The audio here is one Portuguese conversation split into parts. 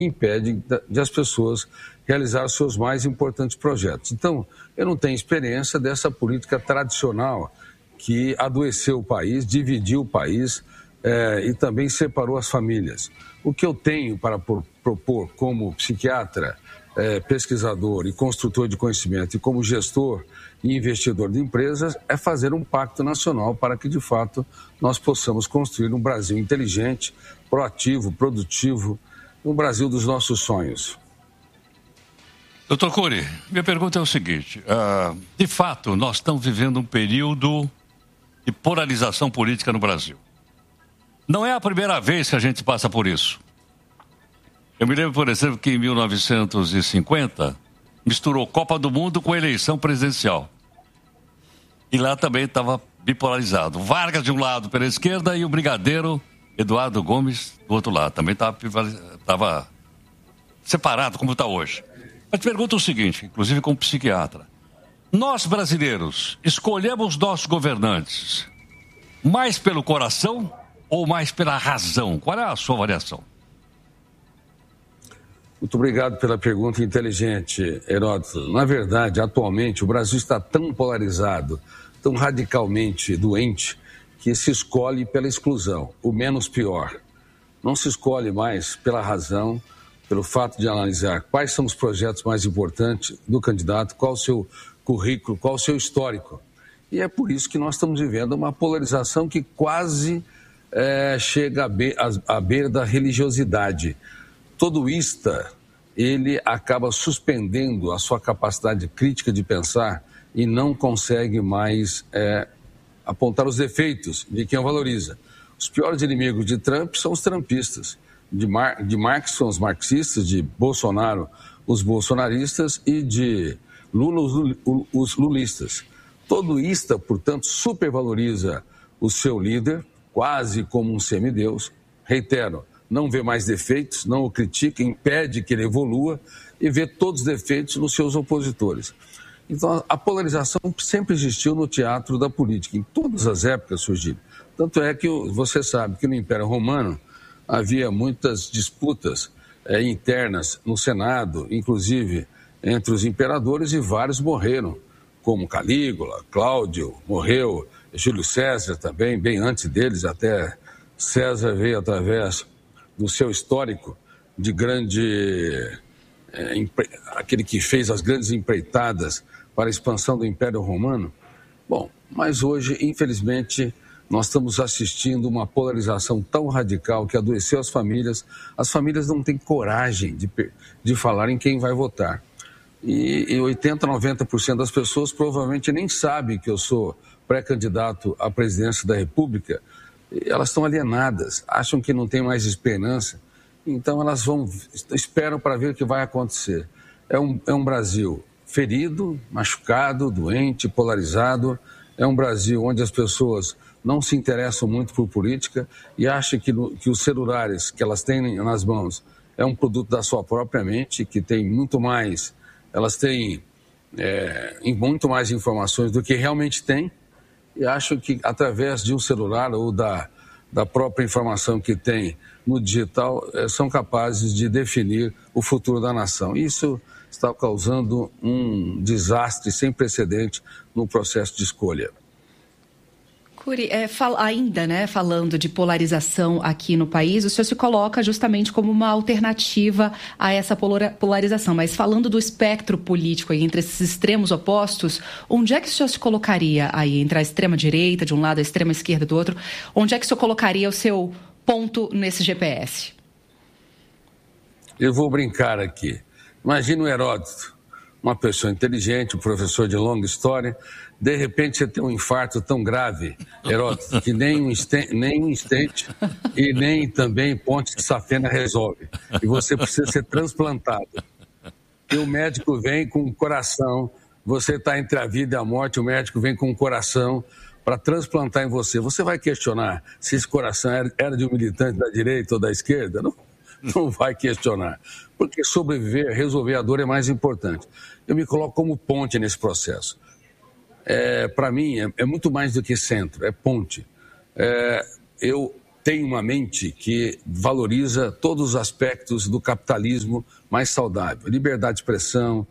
impede de as pessoas realizar os seus mais importantes projetos. Então, eu não tenho experiência dessa política tradicional que adoeceu o país, dividiu o país e também separou as famílias. O que eu tenho para propor como psiquiatra, pesquisador e construtor de conhecimento e como gestor e investidor de empresas é fazer um pacto nacional para que, de fato, nós possamos construir um Brasil inteligente, proativo, produtivo, um Brasil dos nossos sonhos. Doutor Cury, minha pergunta é o seguinte, de fato, nós estamos vivendo um período de polarização política no Brasil. Não é a primeira vez que a gente passa por isso. Eu me lembro, por exemplo, que em 1950 misturou Copa do Mundo com eleição presidencial. E lá também estava bipolarizado. Vargas de um lado pela esquerda e o brigadeiro Eduardo Gomes do outro lado. Também estava separado como está hoje. Mas te pergunto o seguinte, inclusive como psiquiatra. Nós brasileiros escolhemos nossos governantes mais pelo coração ou mais pela razão? Qual é a sua avaliação? Muito obrigado pela pergunta inteligente, Heródoto. Na verdade, atualmente, o Brasil está tão polarizado, tão radicalmente doente, que se escolhe pela exclusão, o menos pior. Não se escolhe mais pela razão, pelo fato de analisar quais são os projetos mais importantes do candidato, qual o seu currículo, qual o seu histórico. E é por isso que nós estamos vivendo uma polarização que quase chega à beira da religiosidade. Todoísta, ele acaba suspendendo a sua capacidade crítica de pensar e não consegue mais apontar os defeitos de quem o valoriza. Os piores inimigos de Trump são os trumpistas, de Marx são os marxistas, de Bolsonaro os bolsonaristas e de Lula os lulistas. Todoísta, portanto, supervaloriza o seu líder, quase como um semideus. Reitero, não vê mais defeitos, não o critica, impede que ele evolua e vê todos os defeitos nos seus opositores. Então, a polarização sempre existiu no teatro da política, em todas as épocas surgiu. Tanto é que você sabe que no Império Romano havia muitas disputas internas no Senado, inclusive entre os imperadores, e vários morreram, como Calígula, Cláudio morreu, Júlio César também, bem antes deles, até César veio através do seu histórico de grande... aquele que fez as grandes empreitadas para a expansão do Império Romano. Bom, mas hoje, infelizmente, nós estamos assistindo uma polarização tão radical que adoeceu as famílias. As famílias não têm coragem de falar em quem vai votar. E 80%, 90% das pessoas provavelmente nem sabem que eu sou pré-candidato à presidência da República. Elas estão alienadas, acham que não tem mais esperança. Então elas esperam para ver o que vai acontecer. É um Brasil ferido, machucado, doente, polarizado. É um Brasil onde as pessoas não se interessam muito por política e acham que os celulares que elas têm nas mãos é um produto da sua própria mente, que tem muito mais, elas têm muito mais informações do que realmente têm, e acham que através de um celular ou da própria informação que tem no digital, são capazes de definir o futuro da nação. Isso está causando um desastre sem precedente no processo de escolha. Cury, ainda, falando de polarização aqui no país, o senhor se coloca justamente como uma alternativa a essa polarização. Mas falando do espectro político aí, entre esses extremos opostos, onde é que o senhor se colocaria aí? Entre a extrema-direita de um lado, a extrema-esquerda do outro, onde é que o senhor colocaria o seu ponto nesse GPS? Eu vou brincar aqui. Imagina o Heródoto, uma pessoa inteligente, um professor de longa história. De repente você tem um infarto tão grave, Heródoto, que nem um estente e nem também ponte de safena resolve. E você precisa ser transplantado. E o médico vem com o coração, você está entre a vida e a morte, o médico vem com o coração para transplantar em você. Você vai questionar se esse coração era de um militante da direita ou da esquerda? Não vai questionar. Porque sobreviver, resolver a dor é mais importante. Eu me coloco como ponte nesse processo. Para mim, é muito mais do que centro, é ponte. Eu tem uma mente que valoriza todos os aspectos do capitalismo mais saudável. Liberdade de expressão,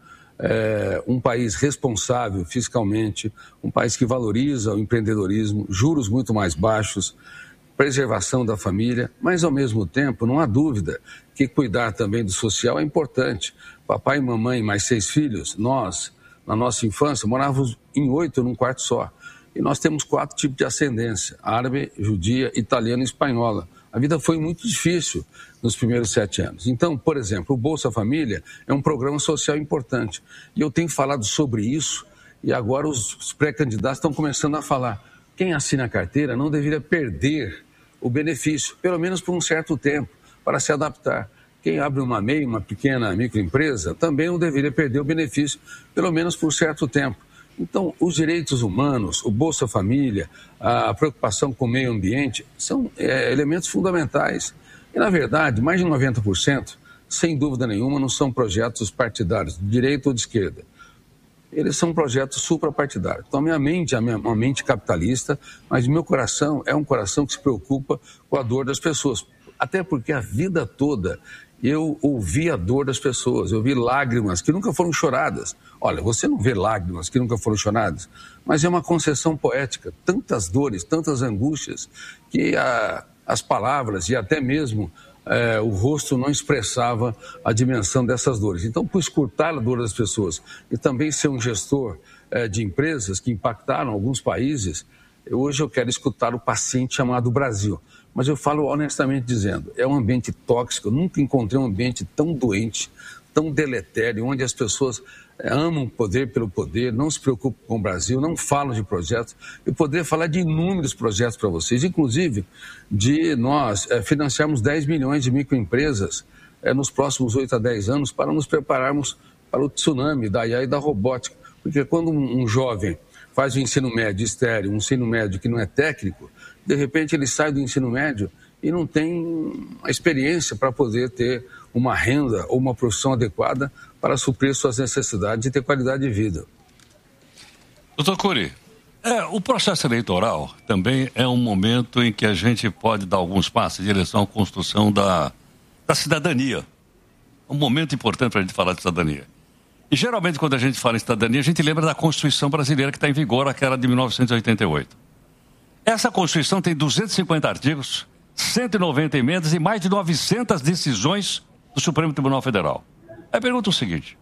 um país responsável fiscalmente, um país que valoriza o empreendedorismo, juros muito mais baixos, preservação da família, mas ao mesmo tempo não há dúvida que cuidar também do social é importante. Papai e mamãe, mais 6 filhos, nós, na nossa infância, morávamos em 8 num quarto só. E nós temos 4 tipos de ascendência: árabe, judia, italiana e espanhola. A vida foi muito difícil nos primeiros 7 anos. Então, por exemplo, o Bolsa Família é um programa social importante. E eu tenho falado sobre isso e agora os pré-candidatos estão começando a falar. Quem assina a carteira não deveria perder o benefício, pelo menos por um certo tempo, para se adaptar. Quem abre uma MEI, uma pequena microempresa, também não deveria perder o benefício, pelo menos por um certo tempo. Então, os direitos humanos, o Bolsa Família, a preocupação com o meio ambiente, são elementos fundamentais. E, na verdade, mais de 90%, sem dúvida nenhuma, não são projetos partidários, de direita ou de esquerda. Eles são projetos suprapartidários. Então, a minha mente é uma mente capitalista, mas meu coração é um coração que se preocupa com a dor das pessoas. Até porque a vida toda eu ouvi a dor das pessoas, eu vi lágrimas que nunca foram choradas. Olha, você não vê lágrimas que nunca foram choradas, mas é uma concessão poética. Tantas dores, tantas angústias, que as palavras e até mesmo o rosto não expressava a dimensão dessas dores. Então, por escutar a dor das pessoas e também ser um gestor de empresas que impactaram alguns países, hoje eu quero escutar o paciente chamado Brasil. Mas eu falo honestamente dizendo, é um ambiente tóxico. Eu nunca encontrei um ambiente tão doente, tão deletério, onde as pessoas amam o poder pelo poder, não se preocupam com o Brasil, não falam de projetos. Eu poderia falar de inúmeros projetos para vocês, inclusive de nós financiarmos 10 milhões de microempresas nos próximos 8 a 10 anos para nos prepararmos para o tsunami da IA e da robótica. Porque quando um jovem faz o ensino médio estéril, um ensino médio que não é técnico, de repente ele sai do ensino médio e não tem a experiência para poder ter uma renda ou uma profissão adequada para suprir suas necessidades e ter qualidade de vida. Doutor Cury, o processo eleitoral também é um momento em que a gente pode dar alguns passos em direção à construção da cidadania. Um momento importante para a gente falar de cidadania. E geralmente quando a gente fala em cidadania, a gente lembra da Constituição brasileira que está em vigor, aquela de 1988. Essa Constituição tem 250 artigos, 190 emendas e mais de 900 decisões do Supremo Tribunal Federal. Aí pergunta o seguinte: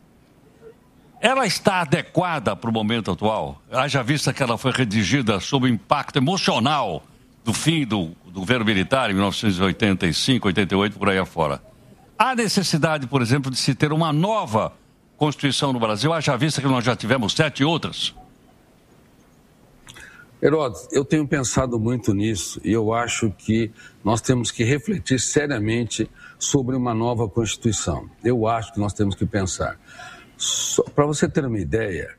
ela está adequada para o momento atual? Haja vista que ela foi redigida sob o impacto emocional do fim do governo militar em 1985, 88, por aí afora. Há necessidade, por exemplo, de se ter uma nova Constituição no Brasil? Haja vista que nós já tivemos 7 outras? Heródoto, eu tenho pensado muito nisso e eu acho que nós temos que refletir seriamente sobre uma nova Constituição. Eu acho que nós temos que pensar. Para você ter uma ideia,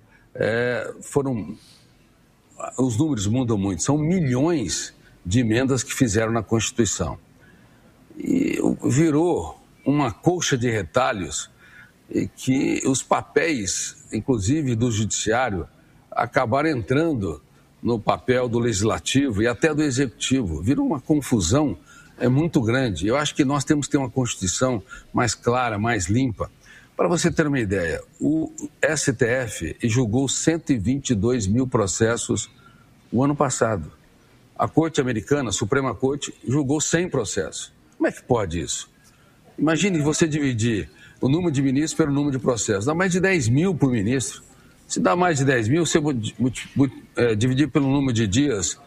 os números mudam muito, são milhões de emendas que fizeram na Constituição. E virou uma colcha de retalhos e que os papéis, inclusive do judiciário, acabaram entrando no papel do legislativo e até do executivo. Virou uma confusão muito grande. Eu acho que nós temos que ter uma Constituição mais clara, mais limpa. Para você ter uma ideia, o STF julgou 122 mil processos o ano passado. A Corte Americana, a Suprema Corte, julgou 100 processos. Como é que pode isso? Imagine você dividir o número de ministros pelo número de processos. Dá mais de 10 mil por ministro. Se dá mais de 10 mil, você dividir pelo número de dias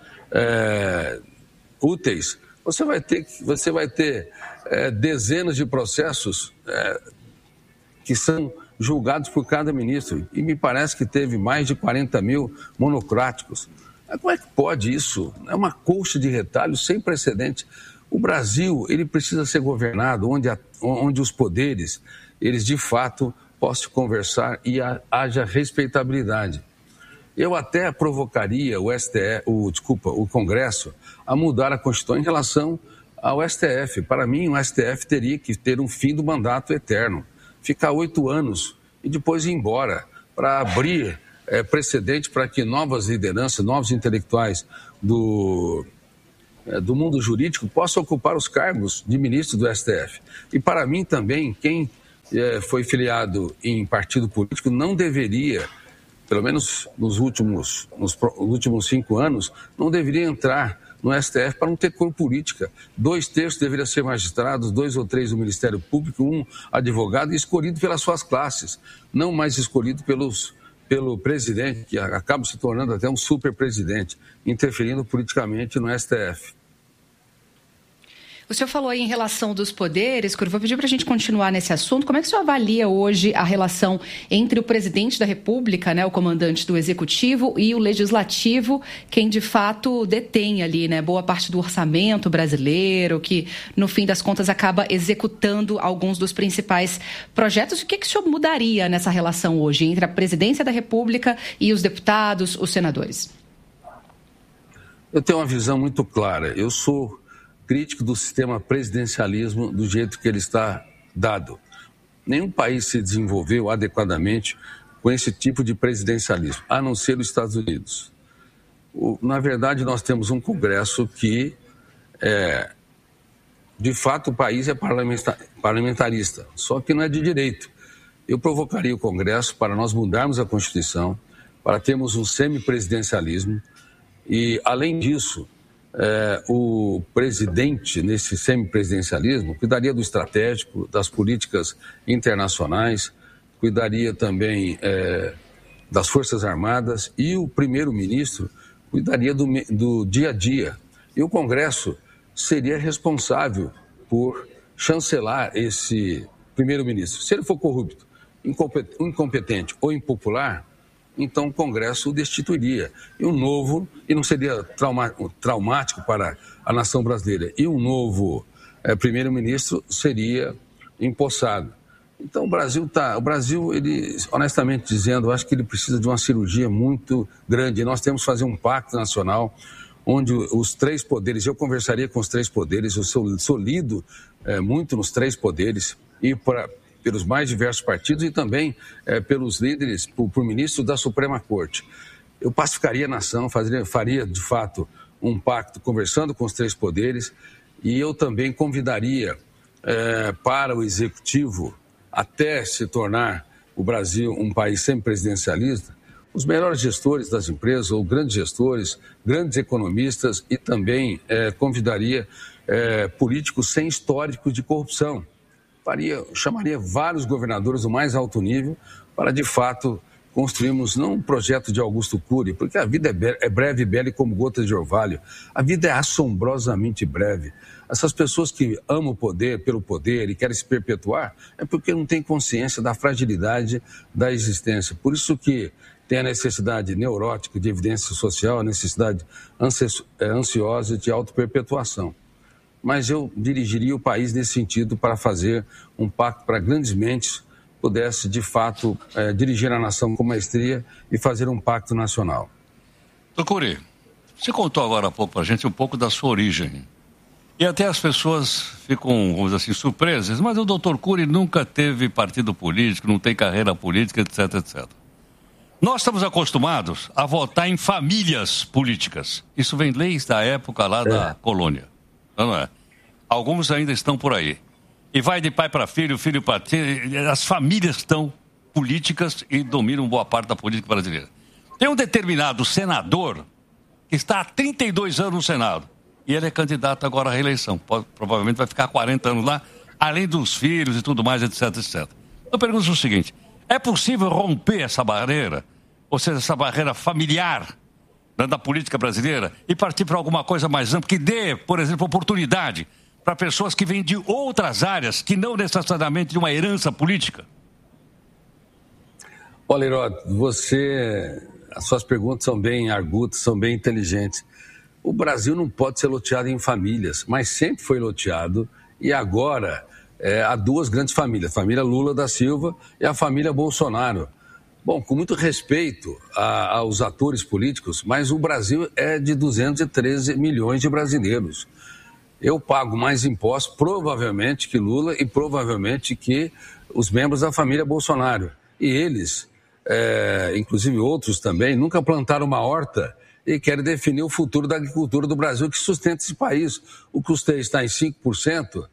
úteis, você vai ter dezenas de processos que são julgados por cada ministro. E me parece que teve mais de 40 mil monocráticos. Como é que pode isso? É uma colcha de retalhos sem precedente. O Brasil, ele precisa ser governado onde os poderes, eles de fato possam conversar e haja respeitabilidade. Eu até provocaria o Congresso a mudar a Constituição em relação ao STF. Para mim, o STF teria que ter um fim do mandato eterno, ficar 8 anos e depois ir embora, para abrir precedente para que novas lideranças, novos intelectuais do mundo jurídico possa ocupar os cargos de ministro do STF. E para mim também, quem foi filiado em partido político não deveria, pelo menos nos últimos 5 anos, não deveria entrar no STF para não ter cor política. 2/3 deveriam ser magistrados, 2 ou 3 do Ministério Público, 1 advogado, e escolhido pelas suas classes, não mais escolhido pelo presidente, que acaba se tornando até um super-presidente, interferindo politicamente no STF. O senhor falou aí em relação dos poderes, Cury, vou pedir para a gente continuar nesse assunto. Como é que o senhor avalia hoje a relação entre o presidente da República, né, o comandante do Executivo, e o Legislativo, quem de fato detém ali, né, boa parte do orçamento brasileiro, que no fim das contas acaba executando alguns dos principais projetos? O que o senhor mudaria nessa relação hoje entre a presidência da República e os deputados, os senadores? Eu tenho uma visão muito clara. Eu sou crítico do sistema presidencialismo do jeito que ele está dado. Nenhum país se desenvolveu adequadamente com esse tipo de presidencialismo, a não ser os Estados Unidos. Na verdade, nós temos um Congresso que, de fato, o país é parlamentarista, só que não é de direito. Eu provocaria o Congresso para nós mudarmos a Constituição, para termos um semipresidencialismo e, além disso, o presidente, nesse semipresidencialismo, cuidaria do estratégico, das políticas internacionais, cuidaria também das Forças Armadas, e o primeiro-ministro cuidaria do dia a dia. E o Congresso seria responsável por chancelar esse primeiro-ministro. Se ele for corrupto, incompetente ou impopular, então o Congresso o destituiria. E não seria traumático para a nação brasileira. E um novo primeiro-ministro seria empossado. Então o Brasil, ele, honestamente dizendo, eu acho que ele precisa de uma cirurgia muito grande. E nós temos que fazer um pacto nacional onde os 3 poderes, eu conversaria com os 3 poderes, eu sou lido muito nos 3 poderes e pelos mais diversos partidos e também pelos líderes, por ministro da Suprema Corte. Eu pacificaria a nação, faria de fato um pacto conversando com os 3 poderes, e eu também convidaria para o Executivo, até se tornar o Brasil um país semipresidencialista, os melhores gestores das empresas, ou grandes gestores, grandes economistas, e também convidaria políticos sem histórico de corrupção. Chamaria vários governadores do mais alto nível para, de fato, construirmos não um projeto de Augusto Cury, porque a vida é breve e bela como gotas de orvalho. A vida é assombrosamente breve. Essas pessoas que amam o poder pelo poder e querem se perpetuar é porque não têm consciência da fragilidade da existência. Por isso que tem a necessidade neurótica de evidência social, a necessidade ansiosa de autoperpetuação. Mas eu dirigiria o país nesse sentido para fazer um pacto para grandes mentes pudesse, de fato, dirigir a nação com maestria e fazer um pacto nacional. Doutor Cury, você contou agora há pouco para a gente um pouco da sua origem. E até as pessoas ficam, vamos dizer assim, surpresas, mas o doutor Cury nunca teve partido político, não tem carreira política, etc, etc. Nós estamos acostumados a votar em famílias políticas. Isso vem desde a época lá da colônia. Não é? Alguns ainda estão por aí. E vai de pai para filho, filho para filho. As famílias estão políticas e dominam boa parte da política brasileira. Tem um determinado senador que está há 32 anos no Senado. E ele é candidato agora à reeleição. Provavelmente vai ficar 40 anos lá, além dos filhos e tudo mais, etc, etc. Eu pergunto o seguinte: é possível romper essa barreira? Ou seja, essa barreira familiar da política brasileira e partir para alguma coisa mais ampla, que dê, por exemplo, oportunidade para pessoas que vêm de outras áreas, que não necessariamente de uma herança política? Olha, Heródoto, as suas perguntas são bem argutas, são bem inteligentes. O Brasil não pode ser loteado em famílias, mas sempre foi loteado, e agora há 2 grandes famílias, a família Lula da Silva e a família Bolsonaro. Bom, com muito respeito aos atores políticos, mas o Brasil é de 213 milhões de brasileiros. Eu pago mais impostos, provavelmente, que Lula e provavelmente que os membros da família Bolsonaro. E eles, inclusive outros também, nunca plantaram uma horta e querem definir o futuro da agricultura do Brasil que sustenta esse país. O custeio está em 5%,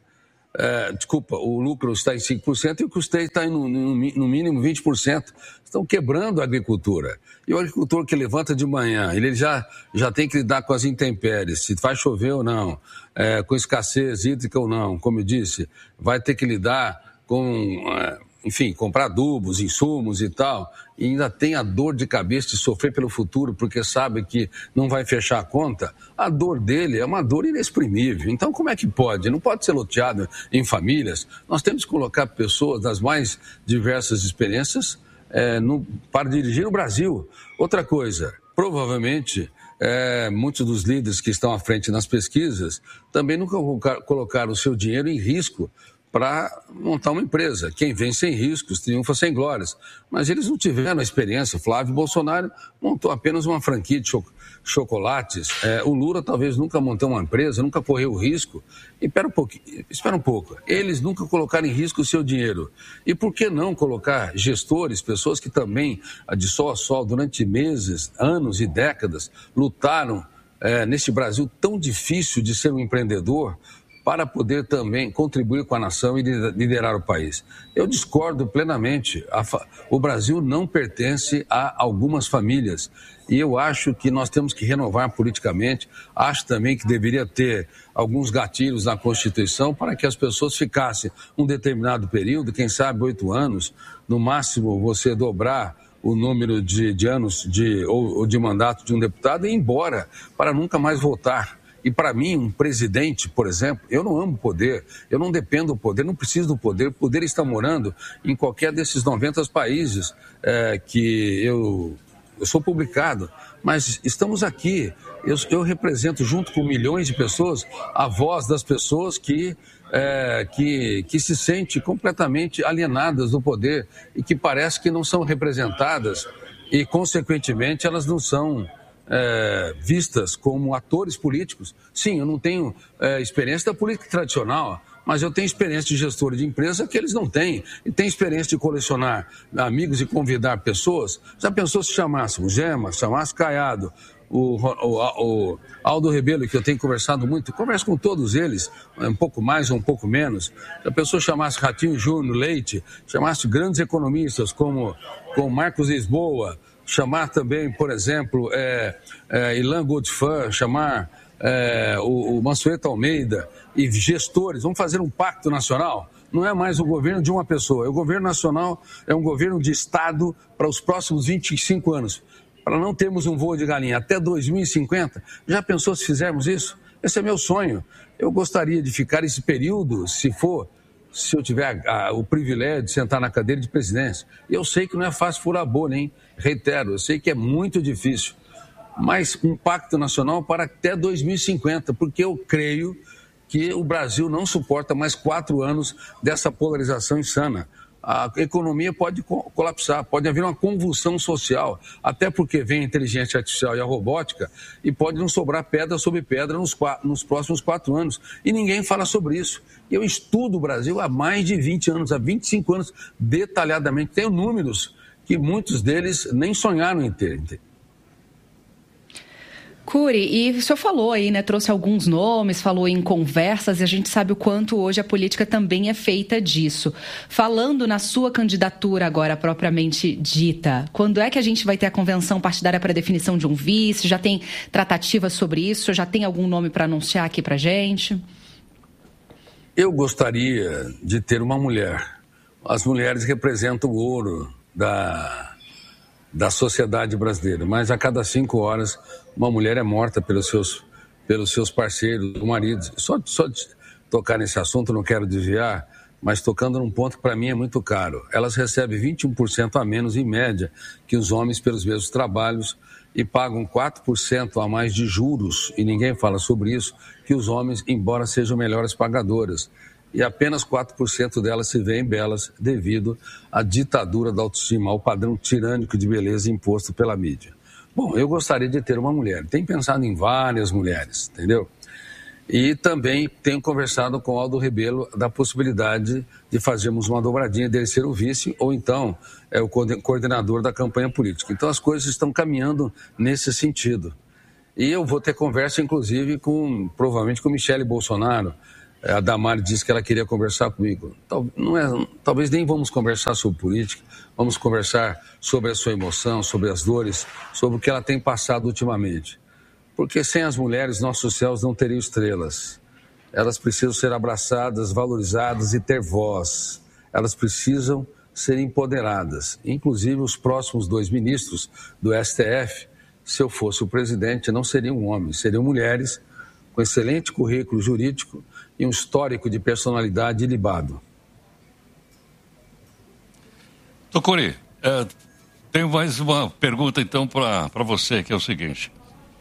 o lucro está em 5% e o custeio está no mínimo 20%. Estão quebrando a agricultura. E o agricultor que levanta de manhã, ele já tem que lidar com as intempéries, se vai chover ou não, com escassez hídrica ou não, como eu disse, vai ter que lidar com... comprar adubos, insumos e tal, e ainda tem a dor de cabeça de sofrer pelo futuro, porque sabe que não vai fechar a conta, a dor dele é uma dor inexprimível. Então, como é que pode? Não pode ser loteado em famílias. Nós temos que colocar pessoas das mais diversas experiências para dirigir o Brasil. Outra coisa, provavelmente... muitos dos líderes que estão à frente nas pesquisas também nunca colocaram o seu dinheiro em risco para montar uma empresa. Quem vem sem riscos triunfa sem glórias. Mas eles não tiveram a experiência. Flávio Bolsonaro montou apenas uma franquia de chocolates. O Lula talvez nunca montou uma empresa, nunca correu o risco. E espera um pouco. Eles nunca colocaram em risco o seu dinheiro. E por que não colocar gestores, pessoas que também, de sol a sol, durante meses, anos e décadas, lutaram nesse Brasil tão difícil de ser um empreendedor, para poder também contribuir com a nação e liderar o país. Eu discordo plenamente. O Brasil não pertence a algumas famílias e eu acho que nós temos que renovar politicamente. Acho também que deveria ter alguns gatilhos na Constituição para que as pessoas ficassem um determinado período, quem sabe 8 anos, no máximo você dobrar o número de anos ou de mandato de um deputado e ir embora, para nunca mais voltar. E para mim, um presidente, por exemplo, eu não amo o poder, eu não dependo do poder, não preciso do poder. O poder está morando em qualquer desses 90 países que eu sou publicado. Mas estamos aqui, eu represento junto com milhões de pessoas a voz das pessoas que se sentem completamente alienadas do poder e que parece que não são representadas e, consequentemente, elas não são... vistas como atores políticos. Sim, eu não tenho experiência da política tradicional, mas eu tenho experiência de gestor de empresa que eles não têm. E tenho experiência de colecionar amigos e convidar pessoas. Já pensou se chamasse o Gema, chamasse Caiado, o Aldo Rebelo, que eu tenho conversado muito, converso com todos eles, um pouco mais ou um pouco menos. Já pensou se chamasse Ratinho Júnior, Leite, chamasse grandes economistas como Marcos Lisboa, chamar também, por exemplo, Ilan Godfan, chamar o Mansueto Almeida e gestores, vamos fazer um pacto nacional? Não é mais o governo de uma pessoa, o governo nacional é um governo de Estado para os próximos 25 anos, para não termos um voo de galinha até 2050. Já pensou se fizermos isso? Esse é meu sonho. Eu gostaria de ficar esse período, se eu tiver o privilégio de sentar na cadeira de presidência. Eu sei que não é fácil furar a bolha, hein? Reitero, eu sei que é muito difícil. Mas um pacto nacional para até 2050, porque eu creio que o Brasil não suporta mais 4 anos dessa polarização insana. A economia pode colapsar, pode haver uma convulsão social, até porque vem a inteligência artificial e a robótica, e pode não sobrar pedra sobre pedra nos próximos 4 anos. E ninguém fala sobre isso. Eu estudo o Brasil há mais de 20 anos, há 25 anos, detalhadamente. Tenho números que muitos deles nem sonharam em ter. Cury, e o senhor falou aí, né, trouxe alguns nomes, falou em conversas, e a gente sabe o quanto hoje a política também é feita disso. Falando na sua candidatura agora propriamente dita, quando é que a gente vai ter a convenção partidária para definição de um vice? Já tem tratativas sobre isso? Já tem algum nome para anunciar aqui para a gente? Eu gostaria de ter uma mulher. As mulheres representam o ouro da sociedade brasileira, mas a cada 5 horas uma mulher é morta pelos seus parceiros, maridos. Só de tocar nesse assunto, não quero desviar, mas tocando num ponto que para mim é muito caro. Elas recebem 21% a menos, em média, que os homens pelos mesmos trabalhos e pagam 4% a mais de juros, e ninguém fala sobre isso, que os homens, embora sejam melhores pagadoras. E apenas 4% delas se veem belas devido à ditadura da autoestima, ao padrão tirânico de beleza imposto pela mídia. Bom, eu gostaria de ter uma mulher. Tenho pensado em várias mulheres, entendeu? E também tenho conversado com o Aldo Rebelo da possibilidade de fazermos uma dobradinha dele ser o vice ou então o coordenador da campanha política. Então as coisas estão caminhando nesse sentido. E eu vou ter conversa, inclusive, provavelmente com Michele Bolsonaro. A Damares disse que ela queria conversar comigo. Talvez nem vamos conversar sobre política, vamos conversar sobre a sua emoção, sobre as dores, sobre o que ela tem passado ultimamente. Porque sem as mulheres, nossos céus não teriam estrelas. Elas precisam ser abraçadas, valorizadas e ter voz. Elas precisam ser empoderadas. Inclusive, os próximos 2 ministros do STF, se eu fosse o presidente, não seriam homens, seriam mulheres com excelente currículo jurídico e um histórico de personalidade ilibado. Tocuri, tenho mais uma pergunta, então, para você, que é o seguinte.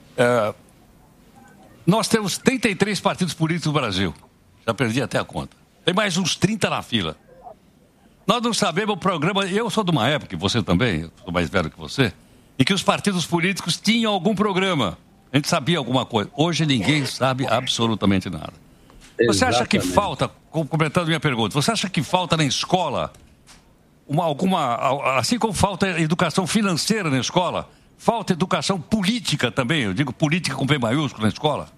Nós temos 33 partidos políticos no Brasil. Já perdi até a conta. Tem mais uns 30 na fila. Nós não sabemos o programa... Eu sou de uma época, e você também, eu sou mais velho que você, em que os partidos políticos tinham algum programa. A gente sabia alguma coisa. Hoje ninguém sabe absolutamente nada. Você acha que falta, completando minha pergunta, você acha que falta na escola, assim como falta educação financeira na escola, falta educação política também? Eu digo política com P maiúsculo na escola?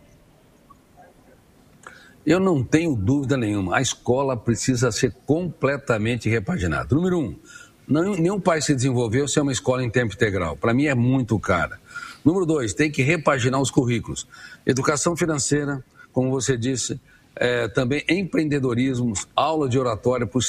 Eu não tenho dúvida nenhuma. A escola precisa ser completamente repaginada. Número 1, nenhum país se desenvolveu sem uma escola em tempo integral. Para mim é muito cara. Número 2, tem que repaginar os currículos. Educação financeira, como você disse, também empreendedorismo, aula de oratória, por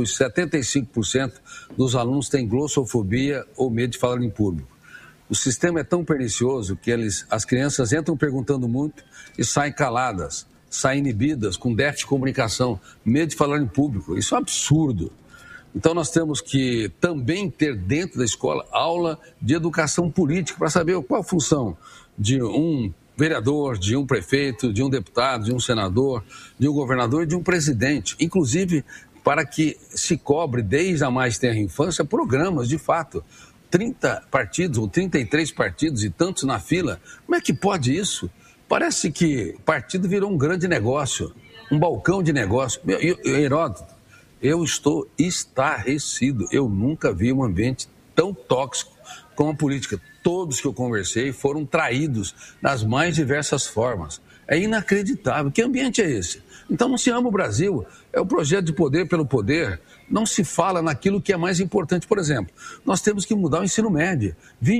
75% dos alunos têm glossofobia ou medo de falar em público. O sistema é tão pernicioso que as crianças entram perguntando muito e saem caladas, saem inibidas, com déficit de comunicação, medo de falar em público. Isso é um absurdo. Então nós temos que também ter dentro da escola aula de educação política para saber qual a função de um vereador, de um prefeito, de um deputado, de um senador, de um governador e de um presidente. Inclusive para que se cobre desde a mais tenra infância programas de fato. 30 partidos ou 33 partidos e tantos na fila. Como é que pode isso? Parece que partido virou um grande negócio, um balcão de negócio. Heródoto, eu estou estarrecido. Eu nunca vi um ambiente tão tóxico como a política. Todos que eu conversei foram traídos nas mais diversas formas. É inacreditável. Que ambiente é esse? Então não se ama o Brasil. É o projeto de poder pelo poder. Não se fala naquilo que é mais importante. Por exemplo, nós temos que mudar o ensino médio.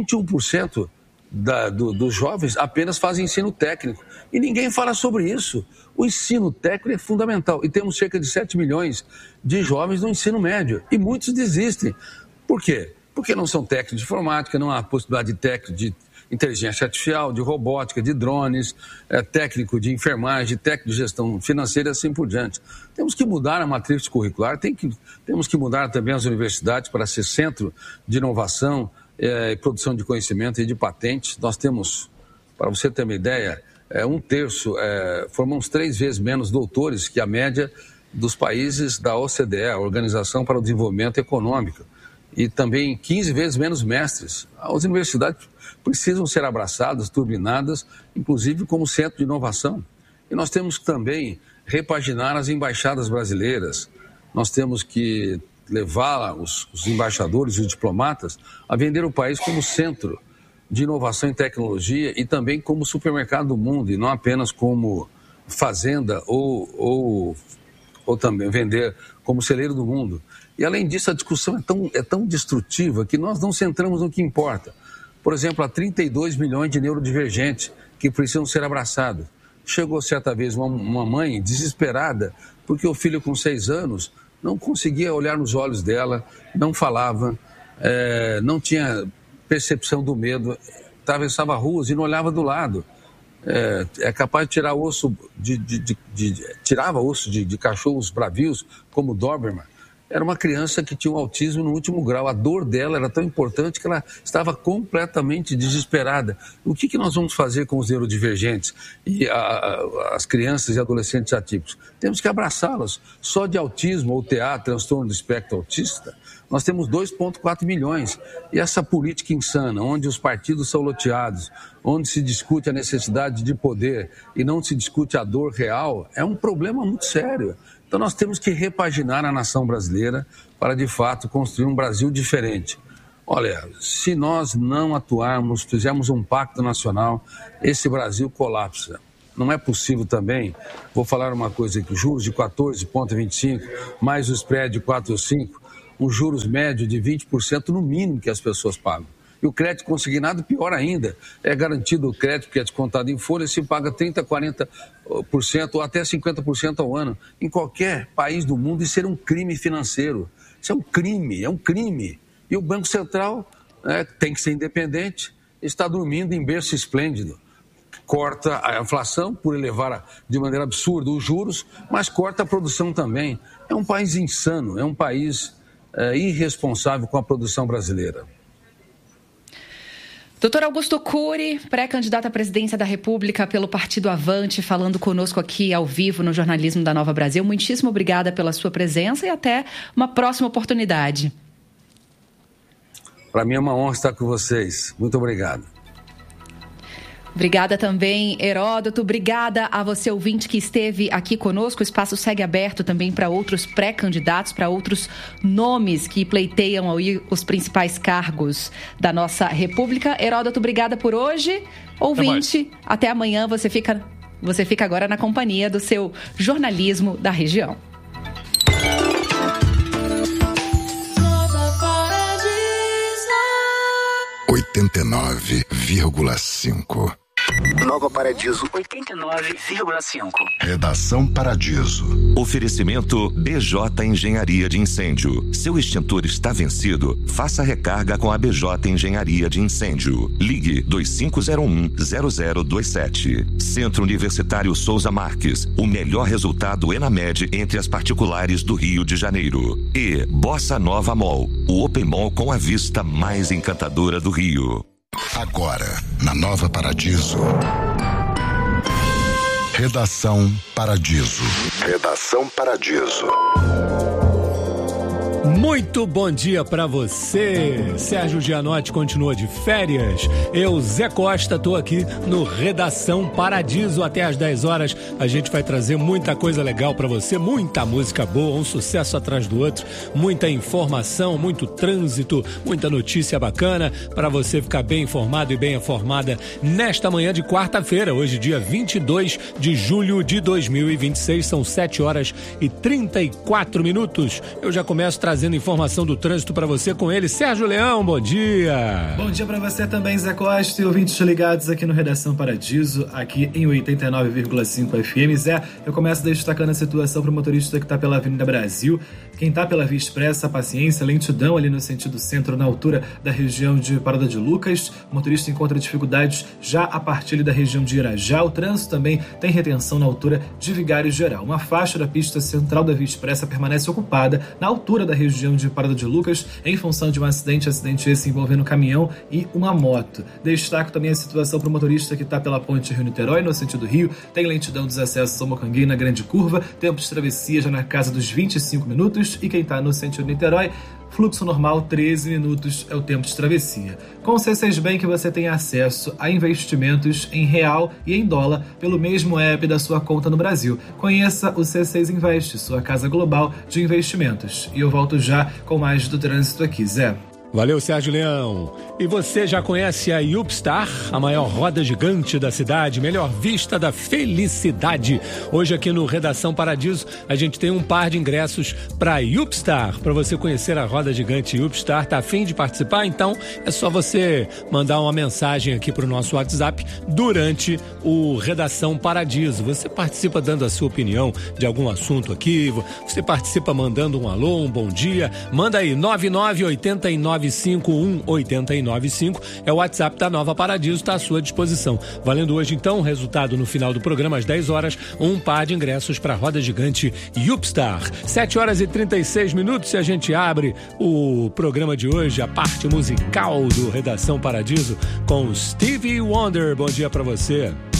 21% dos jovens apenas fazem ensino técnico. E ninguém fala sobre isso. O ensino técnico é fundamental. E temos cerca de 7 milhões de jovens no ensino médio. E muitos desistem. Por quê? Porque não são técnicos de informática, não há possibilidade de técnico de inteligência artificial, de robótica, de drones, técnico de enfermagem, técnico de gestão financeira e assim por diante. Temos que mudar a matriz curricular, temos que mudar também as universidades para ser centro de inovação, produção de conhecimento e de patentes. Nós temos, para você ter uma ideia, 1/3, formamos 3 vezes menos doutores que a média dos países da OCDE, a Organização para o Desenvolvimento Econômico, e também 15 vezes menos mestres. As universidades precisam ser abraçadas, turbinadas, inclusive como centro de inovação. E nós temos que também repaginar as embaixadas brasileiras. Nós temos que levar os embaixadores e os diplomatas a vender o país como centro de inovação e tecnologia e também como supermercado do mundo e não apenas como fazenda ou também vender como celeiro do mundo. E além disso, a discussão é tão destrutiva que nós não centramos no que importa. Por exemplo, há 32 milhões de neurodivergentes que precisam ser abraçados. Chegou certa vez uma mãe desesperada porque o filho com 6 anos não conseguia olhar nos olhos dela, não falava, não tinha percepção do medo, atravessava ruas e não olhava do lado. É capaz de tirar osso, tirava osso de cachorros bravios, como o Doberman. Era uma criança que tinha um autismo no último grau. A dor dela era tão importante que ela estava completamente desesperada. O que nós vamos fazer com os neurodivergentes e as crianças e adolescentes atípicos? Temos que abraçá-las. Só de autismo ou TA, transtorno do espectro autista, nós temos 2,4 milhões. E essa política insana, onde os partidos são loteados, onde se discute a necessidade de poder e não se discute a dor real, é um problema muito sério. Então nós temos que repaginar a nação brasileira para, de fato, construir um Brasil diferente. Olha, se nós não atuarmos, fizermos um pacto nacional, esse Brasil colapsa. Não é possível também, vou falar uma coisa aqui, juros de 14,25, mais o spread de 4,5, os juros médios de 20% no mínimo que as pessoas pagam. E o crédito consignado, pior ainda, é garantido o crédito que é descontado em folha, se paga 30%, 40% ou até 50% ao ano. Em qualquer país do mundo, isso é um crime financeiro. Isso é um crime. E o Banco Central tem que ser independente, está dormindo em berço esplêndido. Corta a inflação por elevar de maneira absurda os juros, mas corta a produção também. É um país insano, é um país irresponsável com a produção brasileira. Doutor Augusto Cury, pré-candidato à presidência da República pelo Partido Avante, falando conosco aqui ao vivo no Jornalismo da Nova Brasil. Muitíssimo obrigada pela sua presença e até uma próxima oportunidade. Para mim é uma honra estar com vocês. Muito obrigado. Obrigada também, Heródoto. Obrigada a você, ouvinte, que esteve aqui conosco. O espaço segue aberto também para outros pré-candidatos, para outros nomes que pleiteiam aí os principais cargos da nossa República. Heródoto, obrigada por hoje. Ouvinte, até amanhã. Você fica agora na companhia do seu jornalismo da região. (89,5) Nova Paradiso 89,5. Redação Paradiso. Oferecimento BJ Engenharia de Incêndio. Seu extintor está vencido? Faça recarga com a BJ Engenharia de Incêndio. Ligue 2501-0027. Centro Universitário Souza Marques. O melhor resultado ENAMED entre as particulares do Rio de Janeiro. E Bossa Nova Mall. O Open Mall com a vista mais encantadora do Rio. Agora, na Nova Paradiso. Redação Paradiso. Redação Paradiso. Muito bom dia pra você. Sérgio Gianotti continua de férias. Eu, Zé Costa, tô aqui no Redação Paradiso. Até às 10 horas a gente vai trazer muita coisa legal pra você, muita música boa, um sucesso atrás do outro, muita informação, muito trânsito, muita notícia bacana pra você ficar bem informado e bem informada nesta manhã de quarta-feira, hoje dia 22 de julho de 2026. São 7 horas e 34 minutos. Eu já começo trazendo informação do trânsito para você com ele. Sérgio Leão, bom dia. Bom dia para você também, Zé Costa, e ouvintes ligados aqui no Redação Paradiso, aqui em 89,5 FM. Zé, eu começo destacando a situação para o motorista que está pela Avenida Brasil. Quem está pela Via Expressa, paciência, lentidão ali no sentido centro, na altura da região de Parada de Lucas. O motorista encontra dificuldades já a partir ali da região de Irajá. O trânsito também tem retenção na altura de Vigário Geral. Uma faixa da pista central da Via Expressa permanece ocupada na altura da região de Parada de Lucas, em função de um acidente esse envolvendo um caminhão e uma moto. Destaco também a situação para o motorista que está pela ponte Rio-Niterói, no sentido Rio, tem lentidão dos acessos ao Mocanguinho na Grande Curva, tempo de travessia já na casa dos 25 minutos, e quem está no sentido Niterói, fluxo normal, 13 minutos é o tempo de travessia. Com o C6 Bank você tem acesso a investimentos em real e em dólar pelo mesmo app da sua conta no Brasil. Conheça o C6 Invest, sua casa global de investimentos. E eu volto já com mais do trânsito aqui, Zé. Valeu, Sérgio Leão. E você já conhece a Yupstar, a maior roda gigante da cidade, melhor vista da felicidade. Hoje aqui no Redação Paradiso, a gente tem um par de ingressos para a Yupstar, para você conhecer a roda gigante Yupstar. Tá a fim de participar? Então é só você mandar uma mensagem aqui para o nosso WhatsApp durante o Redação Paradiso. Você participa dando a sua opinião de algum assunto aqui, você participa mandando um alô, um bom dia. Manda aí, 9989-51895 é o WhatsApp da Nova Paradiso, está à sua disposição. Valendo hoje, então, o resultado no final do programa, às 10 horas, um par de ingressos para a roda gigante Yupstar. 7 horas e 36 minutos e a gente abre o programa de hoje, a parte musical do Redação Paradiso, com Stevie Wonder. Bom dia para você.